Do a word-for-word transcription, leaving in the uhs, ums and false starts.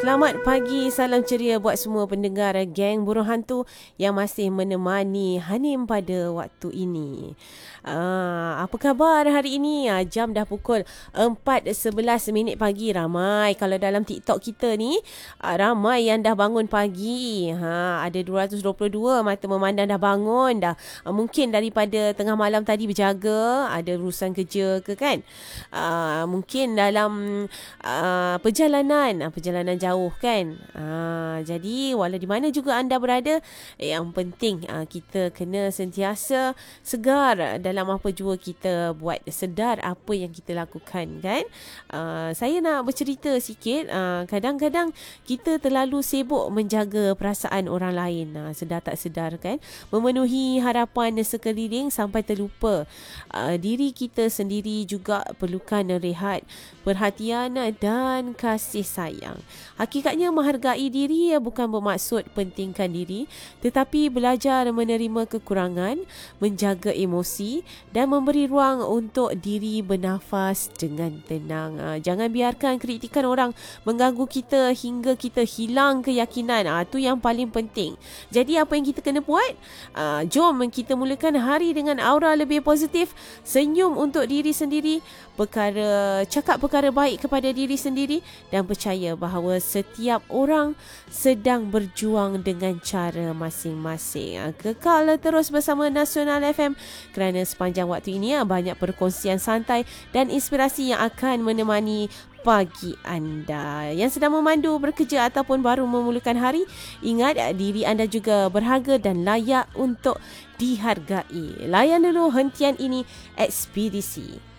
Selamat pagi, salam ceria buat semua pendengar geng burung hantu yang masih menemani Hanim pada waktu ini. Uh, apa khabar hari ini? Uh, jam dah pukul empat sebelas minit pagi. Ramai kalau dalam TikTok kita ni, uh, ramai yang dah bangun pagi. Ha, ada dua ratus dua puluh dua mata memandang dah bangun dah. Uh, mungkin daripada tengah malam tadi berjaga, ada urusan kerja ke kan? Uh, mungkin dalam uh, perjalanan, uh, perjalanan jauh kan. Uh, jadi walau di mana juga anda berada, yang penting uh, kita kena sentiasa segar dalam apa jua kita buat, sedar apa yang kita lakukan kan. Uh, saya nak bercerita sikit. Uh, kadang-kadang kita terlalu sibuk menjaga perasaan orang lain, uh, sedar tak sedar kan, memenuhi harapan sekeliling sampai terlupa uh, diri kita sendiri juga perlukan rehat, perhatian dan kasih sayang. Hakikatnya menghargai diri bukan bermaksud pentingkan diri, tetapi belajar menerima kekurangan, menjaga emosi dan memberi ruang untuk diri bernafas dengan tenang. Jangan biarkan kritikan orang mengganggu kita hingga kita hilang keyakinan. Itu yang paling penting. Jadi apa yang kita kena buat? Jom kita mulakan hari dengan aura lebih positif, senyum untuk diri sendiri, perkara cakap perkara baik kepada diri sendiri dan percaya bahawa setiap orang sedang berjuang dengan cara masing-masing. Kekal terus bersama Nasional F M kerana sepanjang waktu ini banyak perkongsian santai dan inspirasi yang akan menemani pagi anda. Yang sedang memandu, bekerja ataupun baru memulakan hari, ingat diri anda juga berharga dan layak untuk dihargai. Layan dulu hentian ini, ekspedisi.